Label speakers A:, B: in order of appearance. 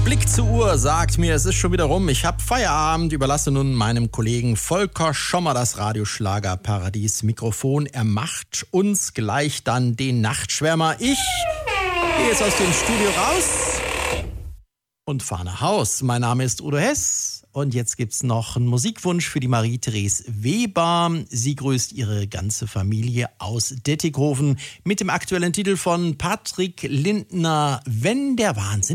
A: Blick zur Uhr sagt mir, es ist schon wieder rum. Ich habe Feierabend, überlasse nun meinem Kollegen Volker Schommer das Radioschlagerparadies Mikrofon. Er macht uns gleich dann den Nachtschwärmer. Ich gehe jetzt aus dem Studio raus und fahre nach Haus. Mein Name ist Udo Hess. Und jetzt gibt's noch einen Musikwunsch für die Marie-Therese Weber. Sie grüßt ihre ganze Familie aus Dettighofen mit dem aktuellen Titel von Patrick Lindner, Wenn der Wahnsinn